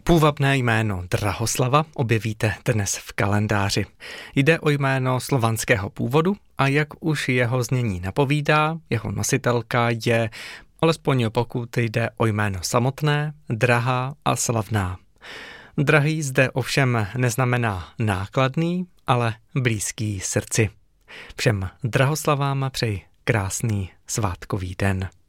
Půvabné jméno Drahoslava objevíte dnes v kalendáři. Jde o jméno slovanského původu a jak už jeho znění napovídá, jeho nositelka je, alespoň pokud jde o jméno samotné, drahá a slavná. Drahý zde ovšem neznamená nákladný, ale blízký srdci. Všem drahoslavám přeji krásný svátkový den.